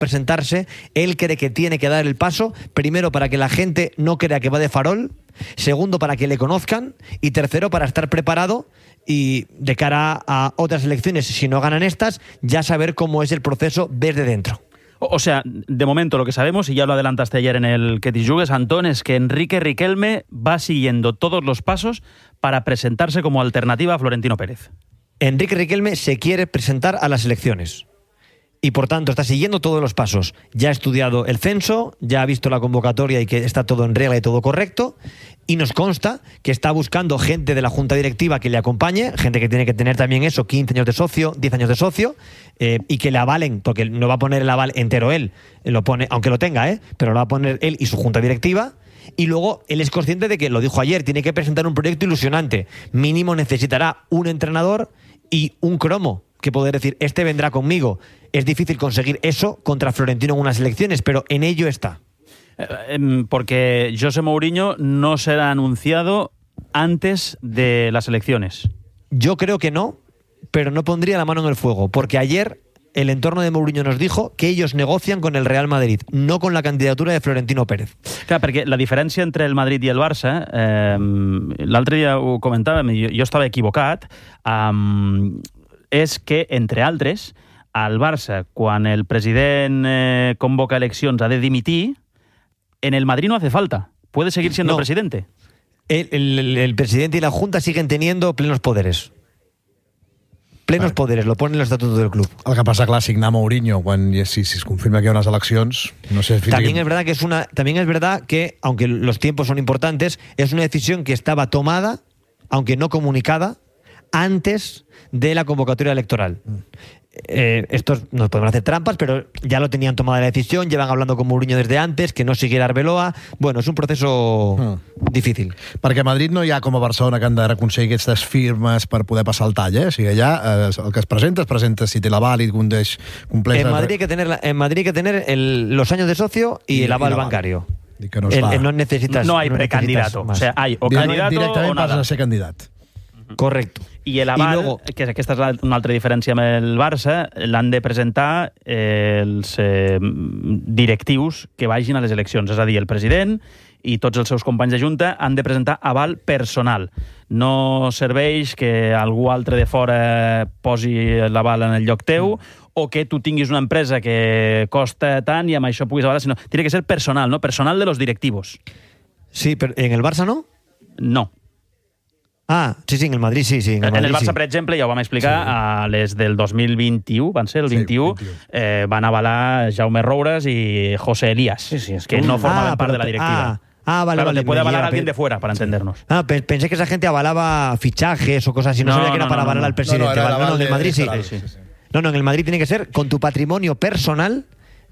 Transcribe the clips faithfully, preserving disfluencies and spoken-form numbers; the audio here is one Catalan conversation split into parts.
presentarse, él cree que tiene que dar el paso, primero para que la gente no crea que va de farol, segundo para que le conozcan y tercero para estar preparado y de cara a otras elecciones, si no ganan estas, ya saber cómo es el proceso desde dentro. O sea, de momento lo que sabemos, y ya lo adelantaste ayer en el Que t'hi jugues, Antón, es que Enrique Riquelme va siguiendo todos los pasos para presentarse como alternativa a Florentino Pérez. Enrique Riquelme se quiere presentar a las elecciones y por tanto está siguiendo todos los pasos. Ya ha estudiado el censo, ya ha visto la convocatoria y que está todo en regla y todo correcto, y nos consta que está buscando gente de la junta directiva que le acompañe, gente que tiene que tener también eso, quince años de socio, diez años de socio, eh, y que le avalen, porque no va a poner el aval entero él, lo pone, aunque lo tenga, ¿eh? pero lo va a poner él y su junta directiva. Y luego él es consciente de que, lo dijo ayer, tiene que presentar un proyecto ilusionante. Mínimo necesitará un entrenador y un cromo, que poder decir, este vendrá conmigo. Es difícil conseguir eso contra Florentino en unas elecciones, pero en ello está. Porque José Mourinho no será anunciado antes de las elecciones. Yo creo que no, pero no pondría la mano en el fuego, porque ayer el entorno de Mourinho nos dijo que ellos negocian con el Real Madrid, no con la candidatura de Florentino Pérez. Clar, perquè la diferència entre el Madrid i el Barça, eh, l'altre dia ho comentàvem, jo, jo estava equivocat, eh, és que, entre altres, al Barça, quan el president eh, convoca eleccions, ha de dimitir, en el Madrid no hace falta. Puede seguir siendo no. presidente. El, el, el presidente y la Junta siguen teniendo plenos poderes. Plenos vale. poderes, lo pone en el estatuto del club. El que passa, clar, signar Mourinho quan si, si es confirma que hi ha unes eleccions, no sé... También es verdad que es una, también es verdad que, aunque los tiempos son importantes, es una decisión que estaba tomada, aunque no comunicada, antes de la convocatoria electoral. Mm. Eh, estos nos podemos hacer trampas, pero ya lo tenían tomada la decisión, llevan hablando con Mourinho desde antes, que no siguiera Arbeloa. Bueno, és un proceso mm. difícil. Perquè a Madrid no hi ha com a Barcelona que han de aconseguir aquestes firmes per poder passar el tall, eh? O sigui, allà eh, el que es presenta, es presenta si té l'aval i compleix... En Madrid hay que tener, en Madrid hay que tener el, los años de socio y, y el aval, aval bancario. Que no, el, el no necesitas... No hay no precandidato. O sea, hay o candidato directament o nada. Directament a ser candidat. Correcto. I l'aval, I luego, que aquesta és una altra diferència amb el Barça, l'han de presentar eh, els eh, directius que vagin a les eleccions. És a dir, el president i tots els seus companys de junta han de presentar aval personal. No serveix que algú altre de fora posi l'aval en el lloc teu mm. o que tu tinguis una empresa que costa tant i amb això puguis avalar, sinó tiene que ser personal, ¿no? Personal de los directivos. Sí, pero ¿en el Barça no? No. Ah, sí, sí, en el Madrid sí, sí. En el, en el Madrid, Barça, sí. per exemple, ja ho vam explicar, sí. a les del dos mil vint-i-u, van ser el sí, vint-i-u, vint-i-u. Eh, van avalar Jaume Roures i José Elías, sí, sí, es que, que no formaven ah, part de la directiva. Ah, ah vale, claro, vale. Te puede avalar a alguien pe... de fuera, para entendernos. Ah, pe pensé que esa gente avalaba fichajes o cosas así, no, no sabía que era no, para no, avalar no. al presidente. No, no, vale, no, no, en el Madrid sí. sí, sí, sí. No, no, en el Madrid tiene que ser con tu patrimonio personal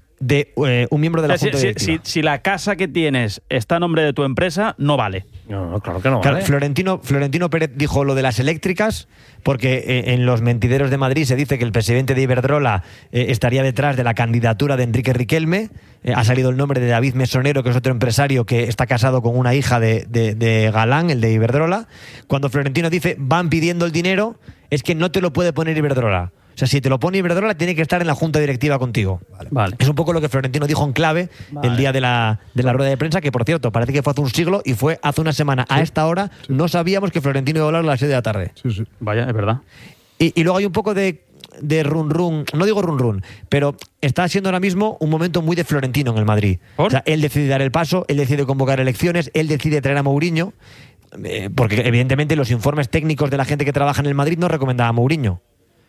de eh, un miembro de la o sea, Junta si, Directiva. Si, si la casa que tienes está a nombre de tu empresa, no vale. No, no, claro que no claro, vale. Florentino, Florentino Pérez dijo lo de las eléctricas porque eh, en los mentideros de Madrid se dice que el presidente de Iberdrola eh, estaría detrás de la candidatura de Enrique Riquelme. Eh, ha salido el nombre de David Mesonero, que es otro empresario que está casado con una hija de, de, de Galán, el de Iberdrola. Cuando Florentino dice van pidiendo el dinero, es que no te lo puede poner Iberdrola. O sea, si te lo pone Iberdrola, tiene que estar en la junta directiva contigo. Vale. Vale. Es un poco lo que Florentino dijo en clave vale. el día de la, de la rueda de prensa, que por cierto, parece que fue hace un siglo y fue hace una semana. ¿Sí? A esta hora sí. no sabíamos que Florentino iba a hablar a las seis de la tarde. Sí, sí. Vaya, es verdad. Y, y luego hay un poco de, de run run, no digo run run, pero está siendo ahora mismo un momento muy de Florentino en el Madrid. ¿Por? O sea, él decide dar el paso, él decide convocar elecciones, él decide traer a Mourinho, eh, porque evidentemente los informes técnicos de la gente que trabaja en el Madrid no recomendaban a Mourinho.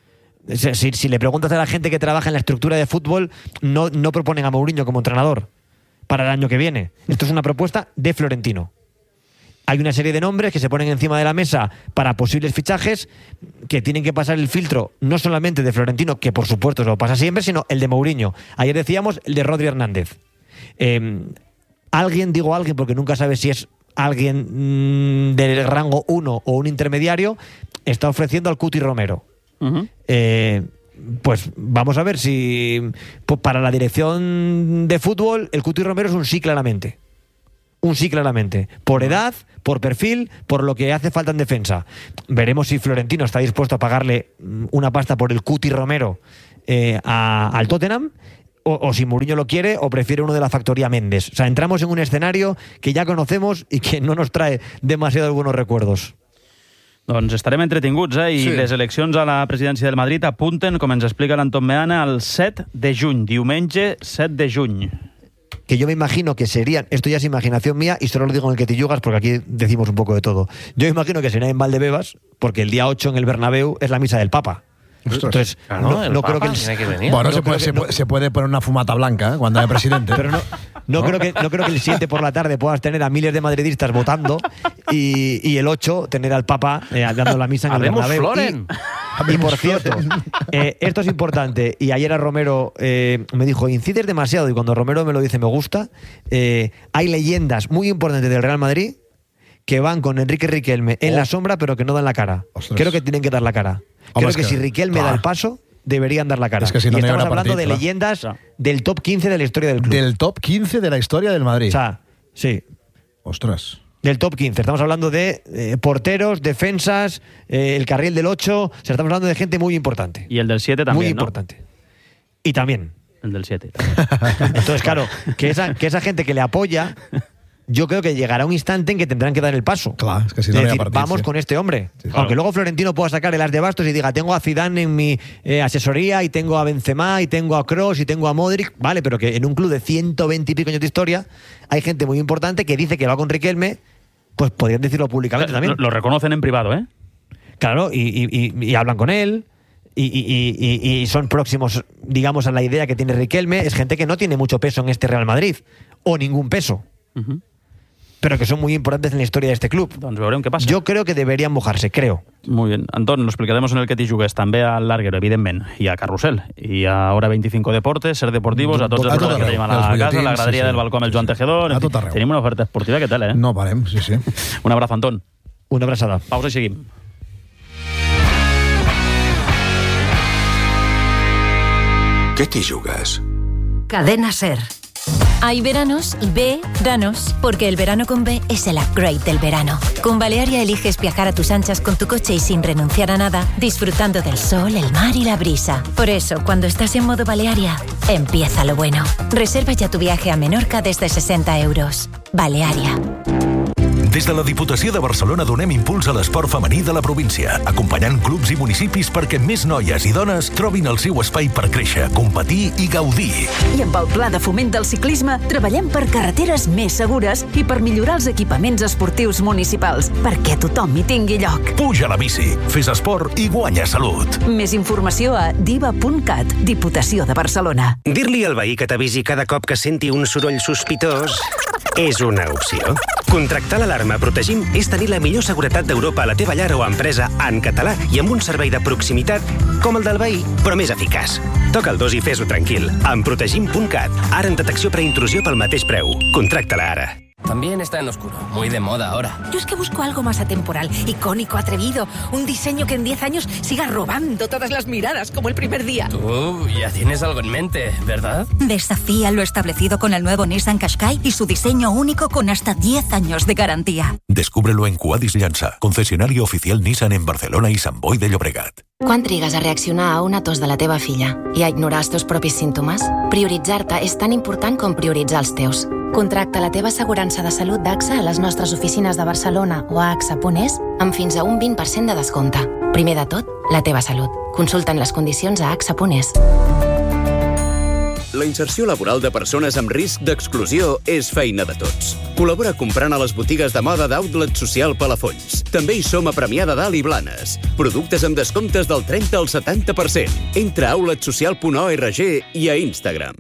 Si, si le preguntas a la gente que trabaja en la estructura de fútbol, no, no proponen a Mourinho como entrenador para el año que viene. Esto es una propuesta de Florentino. Hay una serie de nombres que se ponen encima de la mesa para posibles fichajes que tienen que pasar el filtro no solamente de Florentino, que por supuesto se lo pasa siempre, sino el de Mourinho. Ayer decíamos el de Rodri Hernández. Eh, alguien, digo alguien porque nunca sabes si es alguien mmm, del rango uno o un intermediario, está ofreciendo al Cuti Romero. Uh-huh. Eh, pues vamos a ver si pues para la dirección de fútbol el Cuti Romero es un sí claramente. Un sí claramente. Por edad, por perfil, por lo que hace falta en defensa. Veremos si Florentino está dispuesto a pagarle una pasta por el Cuti Romero eh, a, al Tottenham o, o si Mourinho lo quiere, o prefiere uno de la factoría Méndez. O sea, entramos en un escenario que ya conocemos y que no nos trae demasiados buenos recuerdos. Doncs estarem entretinguts, eh? I sí. les eleccions a la presidència del Madrid apunten, com ens explica l'Anton Meana, el set de juny, diumenge set de juny. Que yo me imagino que serían, esto ya es imaginación mía y solo lo digo en el que te yugas porque aquí decimos un poco de todo. Yo imagino que sería en Valdebebas porque el día ocho en el Bernabéu es la misa del Papa. Entonces, claro, no, el no Papa creo que el, tiene que venir. Bueno, no se, puede, creo que- se, no- puede, se puede poner una fumata blanca, ¿eh? Cuando hay presidente. Pero no, no, creo que, no creo que el siete por la tarde puedas tener a miles de madridistas votando y, y el ocho tener al Papa eh, dando la misa en el Habemos Bernabéu. Floren. Y, y por cierto, eh, esto es importante, y ayer a Romero eh, me dijo, incides demasiado, y cuando Romero me lo dice me gusta, eh, hay leyendas muy importantes del Real Madrid que van con Enrique Riquelme en Oh. la sombra, pero que no dan la cara. Ostras. Creo que tienen que dar la cara. Hombre, Creo es que, que- si Riquelme clar. da el paso, deberían dar la cara. Es que si no, y no hi estamos haurà hablando partit, de clar. leyendas Clar. del top quince de la historia del club. Del top quince de la historia del Madrid. O sea, sí, Ostras. del top quince. Estamos hablando de eh, porteros, defensas, eh, el carril del ocho. O sea, estamos hablando de gente muy importante. I el del siete muy també, no? importante. Y también. El del siete. Entonces, claro, que esa, que esa gente que le apoya, yo creo que llegará un instante en que tendrán que dar el paso. Claro, es que si no De no hi ha decir, partit, vamos sí. con este hombre. Sí, Aunque claro. luego Florentino pueda sacar el as de bastos y diga, tengo a Zidane en mi eh, asesoría, y tengo a Benzema, y tengo a Kroos, y tengo a Modric. Vale, pero que en un club de ciento veinte y pico años de historia hay gente muy importante que dice que va con Riquelme, pues podrían decirlo públicamente también. Lo, lo reconocen en privado, ¿eh? Claro, y, y- y- y hablan con él, y, y- y- y- y son próximos, digamos, a la idea que tiene Riquelme. Es gente que no tiene mucho peso en este Real Madrid, o ningún peso, Uh-huh. pero que son muy importantes en la historia de este club. Doncs veurem què passa. Yo creo que deberían mojarse, creo. Muy bien. Antón, lo explicaremos en el que te jugues també al Larguero, evidentment, i a Carrusel, i a Hora veinticinco Deportes, Ser Deportivos, a tots A els tot programes que arreu. tenim a Els la casa, butlletins, la graderia sí, sí. del balcó amb el Joan Tejedor. A en fi, tot arreu. Tenim una oferta esportiva que tal, eh? No parem, sí, sí. Un abrazo, Antón. Una abrazada. Pausa i seguim. ¿Qué te jugas? Cadena Ser. Hay veranos y B, danos, porque el verano con B es el upgrade del verano. Con Balearia eliges viajar a tus anchas con tu coche y sin renunciar a nada, disfrutando del sol, el mar y la brisa. Por eso, cuando estás en modo Balearia, empieza lo bueno. Reserva ya tu viaje a Menorca desde sesenta euros. Balearia. Des de la Diputació de Barcelona donem impuls a l'esport femení de la província, acompanyant clubs i municipis perquè més noies i dones trobin el seu espai per créixer, competir i gaudir. I amb el Pla de Foment del Ciclisme treballem per carreteres més segures i per millorar els equipaments esportius municipals, perquè tothom hi tingui lloc. Puja a la bici, fes esport i guanya salut. Més informació a diva punt cat, Diputació de Barcelona. Dir-li al veí que t'avisi cada cop que senti un soroll sospitós és una opció. Contractar l'alarma Protegim és tenir la millor seguretat d'Europa a la teva llar o empresa en català i amb un servei de proximitat com el del veí, però més eficaç. Toca el dos i fes-ho tranquil. Amb protegim punt cat. Ara en detecció preintrusió pel mateix preu. Contracta-la ara. También está en oscuro, muy de moda ahora. Yo es que busco algo más atemporal, icónico, atrevido. Un diseño que en diez años siga robando todas las miradas como el primer día. Tú ya tienes algo en mente, ¿verdad? Desafía lo establecido con el nuevo Nissan Qashqai y su diseño único con hasta diez años de garantía. Descúbrelo en Cuadis Llança, concesionario oficial Nissan en Barcelona i Sant Boi de Llobregat. Quan trigues a reaccionar a una tos de la teva filla i a ignorar els teus propis símptomes? Prioritzar-te és tan important com prioritzar els teus. Contracta la teva assegurança de salut d'AXA a les nostres oficines de Barcelona o a axa punt es amb fins a un vint per cent de descompte. Primer de tot, la teva salut. Consulta'n les condicions a axa punt es. La inserció laboral de persones amb risc d'exclusió és feina de tots. Col·labora comprant a les botigues de moda d'Outlet Social Palafolls. També hi som a Premià de Dalt i Blanes. Productes amb descomptes del trenta al setanta per cent. Entra a outlet social punt org i a Instagram.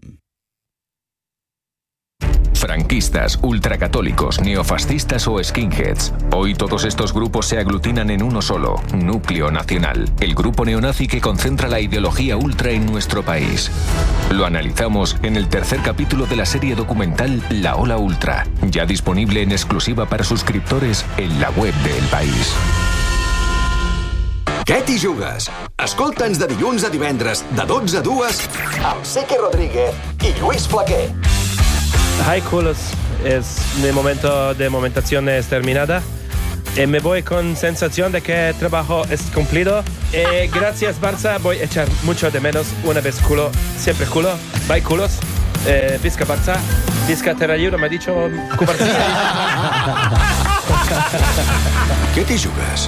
Franquistas, ultracatólicos, neofascistas o skinheads. Hoy todos estos grupos se aglutinan en uno solo, Núcleo Nacional, el grupo neonazi que concentra la ideología ultra en nuestro país. Lo analizamos en el tercer capítulo de la serie documental La Ola Ultra, ya disponible en exclusiva para suscriptores en la web de El País. Què t'hi jugues? Escolta'ns de dilluns a divendres, de dotze a dues, amb Seque Rodríguez i Lluís Flaquer. High Coolers es mi momento de momentación es terminada. Eh, me voy con sensación de que el trabajo es cumplido. Eh, gracias, Barça. Voy a echar mucho de menos. Una vez culo, siempre culo. Bye, culos. Eh, visca Barça. Visca Terra Lliure, m'ha dicho Cubarsí. Què t'hi jugues?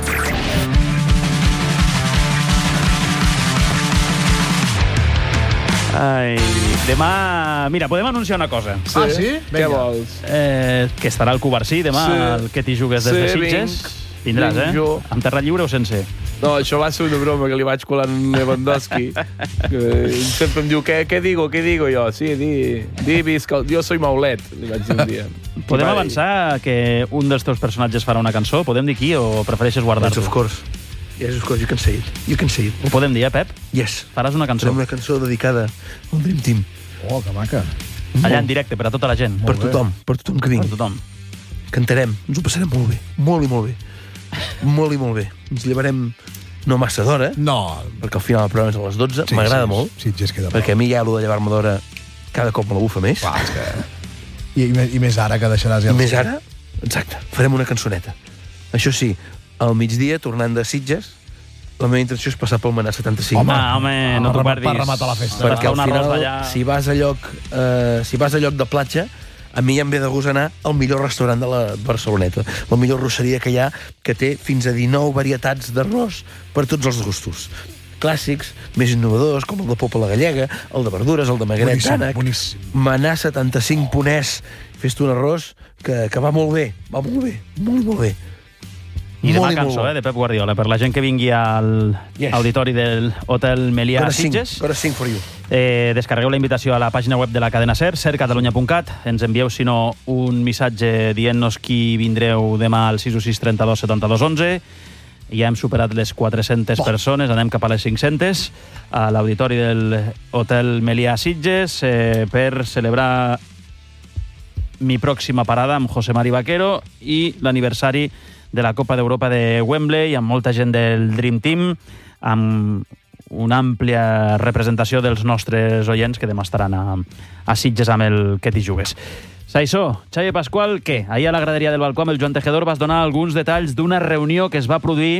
Ai, demà... Mira, podem anunciar una cosa. Sí? Ah, sí? Què vols? Eh, que estarà al Cubarsí demà, Sí. el que t'hi jugues des Sí, de Sitges. vinc. Vindràs, Vinc eh? jo. Amb terra lliure o sense? No, això va ser una broma que li vaig colar en Lewandowski. Que sempre em diu, què, què digo, què digo jo? Sí, di, di visca, jo soy Maulet, li vaig dir un dia. Podem avançar que un dels teus personatges farà una cançó? Podem dir qui o prefereixes guardar-t'ho? Yes, of course. Yes, of course, you can say it. You can say it. Ho podem dir, eh, Pep? Yes. Faràs una cançó. Farem una cançó dedicada al Dream Team. Oh, que maca. Allà en directe, per a tota la gent. Per tothom, per tothom que vingui. Per tothom. Cantarem, ens ho passarem molt bé, molt i molt bé. Molt i molt bé. Ens llevarem no massa d'hora, No. perquè al final el programa és a les dotze, Sí, m'agrada sí, molt, sí, es queda perquè a mi ja allò de llevar-me d'hora cada cop me la bufa més. Clar, és que... I, i, més- I més ara que deixaràs ja... I més ara, exacte, farem una cançoneta. Això sí, al migdia, tornant de Sitges, la meva intenció és passar pel Manà setanta-cinc. Home, ah, home, no t'ho per perdis. rematar la festa. Perquè al un arròs final, d'allà. si vas a lloc, eh, si vas a lloc de platja, a mi ja em ve de gust anar al millor restaurant de la Barceloneta, la millor rosseria que hi ha, que té fins a dinou varietats d'arròs per tots els gustos. Clàssics, més innovadors, com el de popa a la gallega, el de verdures, el de magret Boníssim, d'ànec, boníssim. Manà setanta-cinc ponès, fes-te un arròs que, que va molt bé, va molt bé, molt, molt bé. I demà Molt i molt cançó, bo. eh, de Pep Guardiola, per la gent que vingui al Yes. auditori del Hotel Melià Gotta a sing, Sitges. gotta sing for you. Eh, descarregueu la invitació a la pàgina web de la cadena SER, ser catalunya punt cat. Ens envieu, si no, un missatge dient-nos qui vindreu demà al sis u sis trenta-dos setanta-dos onze. Ja hem superat les quatre-centes persones, anem cap a les cinc-centes, a l'auditori del Hotel Melià a Sitges, eh, per celebrar mi pròxima parada amb José Mari Vaquero i l'aniversari de la Copa d'Europa de Wembley, amb molta gent del Dream Team, amb una àmplia representació dels nostres oients que demà estaran a, a Sitges amb el que t'hi jugues. Saissó, Xavi Pasqual, què? Ahir a la graderia del balcó amb el Joan Tejedor vas donar alguns detalls d'una reunió que es va produir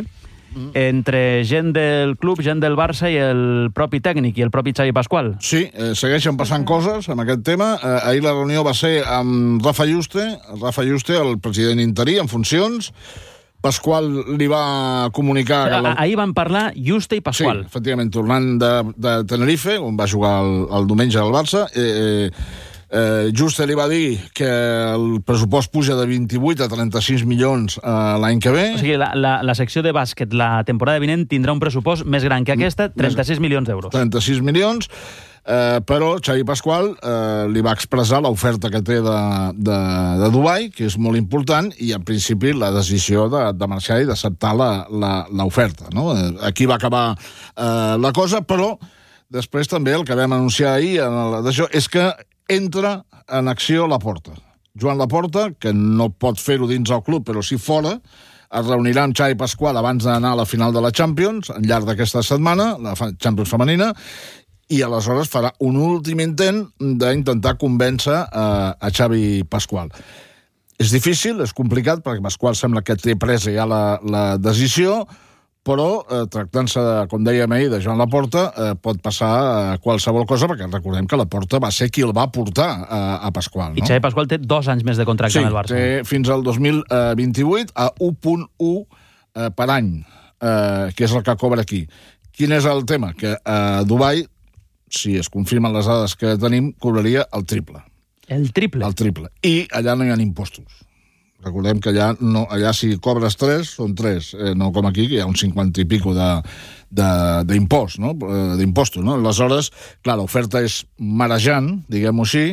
entre gent del club, gent del Barça i el propi tècnic i el propi Xavi Pasqual. Sí, eh, segueixen passant coses amb aquest tema. Eh, ahir la reunió va ser amb Rafa Juste, Rafa Juste, el president interí, en funcions. Pasqual li va comunicar... Que la... Ahir van parlar Juste i Pasqual. Sí, efectivament, tornant de, de Tenerife, on va jugar el, el diumenge al Barça. Eh, eh, Eh, Juste li va dir que el pressupost puja de vint-i-vuit a trenta-sis milions eh, l'any que ve. O sigui, la, la, la secció de bàsquet la temporada vinent tindrà un pressupost més gran que aquesta, trenta-sis milions d'euros. trenta-sis milions, eh, però Xavi Pasqual eh, li va expressar l'oferta que té de, de, de Dubai, que és molt important, i en principi la decisió de, de marxar i d'acceptar l'oferta. No? Aquí va acabar eh, la cosa, però després també el que vam anunciar ahir en la, d'això és que entra en acció Laporta. Joan Laporta, que no pot fer-ho dins el club, però sí fora, es reunirà amb Xavi Pasqual abans d'anar a la final de la Champions, al llarg d'aquesta setmana, la Champions femenina, i aleshores farà un últim intent d'intentar convèncer a, a Xavi Pasqual. És difícil, és complicat, perquè Pasqual sembla que té presa ja la, la decisió, però eh, tractant-se, com dèiem ahir, de Joan Laporta, eh, pot passar eh, qualsevol cosa, perquè recordem que Laporta va ser qui el va portar eh, a Pasqual. No? I Xavi Pasqual té dos anys més de contracte sí, amb el Barça. Sí, té fins al dos mil vint-i-vuit a u coma u eh, per any, eh, que és el que cobra aquí. Quin és el tema? Que a Dubai, si es confirmen les dades que tenim, cobraria el triple. El triple? El triple. I allà no hi ha impostos. Recordem que allà, no, allà si cobres tres, són tres, eh, no com aquí, que hi ha un cinquanta i pico d'impost, no? d'impostos. No? Aleshores, clar, l'oferta és marejant, diguem-ho així,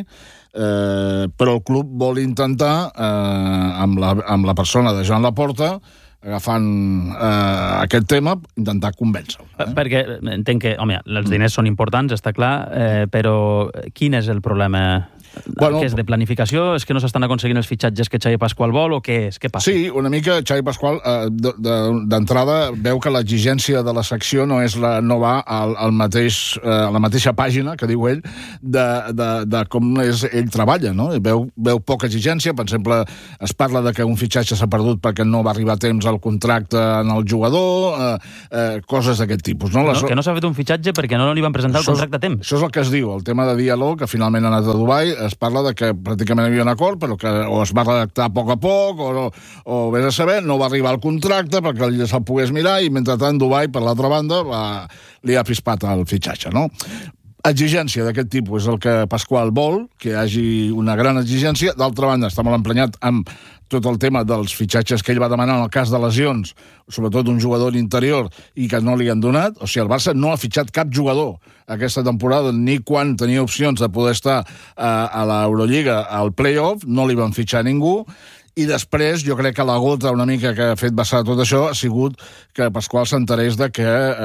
eh, però el club vol intentar, eh, amb, la, amb la persona de Joan Laporta, agafant eh, aquest tema, intentar convèncer-lo. Eh? Perquè entenc que, home, els diners són importants, està clar, eh, però quin és el problema Bueno, què és, de planificació? És que no s'estan aconseguint els fitxatges que Xavi Pasqual vol o què és? Què passa? Sí, una mica Xavi Pasqual eh, d'entrada veu que l'exigència de la secció no és la, no va al, al mateix, eh, a la mateixa pàgina, que diu ell, de, de, de com és, ell treballa, no? Veu, veu poca exigència. Per exemple, es parla de que un fitxatge s'ha perdut perquè no va arribar a temps al contracte en el jugador, eh, eh, coses d'aquest tipus. No? No, que no s'ha fet un fitxatge perquè no li van presentar el contracte a temps. Això és el que es diu, el tema de diàleg, que finalment ha anat a Dubai. Es parla de que pràcticament hi havia un acord, però que o es va redactar a poc a poc, o, o vés a saber, no va arribar al contracte perquè ell se'l pogués mirar, i mentrestant Dubai, per l'altra banda, va, li ha pispat el fitxatge, no? Exigència d'aquest tipus és el que Pasqual vol, que hi hagi una gran exigència. D'altra banda, està molt emprenyat amb tot el tema dels fitxatges que ell va demanar en el cas de lesions, sobretot un jugador interior, i que no li han donat. O sigui, el Barça no ha fitxat cap jugador aquesta temporada, ni quan tenia opcions de poder estar a, a l'Eurolliga al play-off, no li van fitxar ningú. I després, jo crec que la gota una mica que ha fet vessar tot això ha sigut que Pasqual s'enterés de que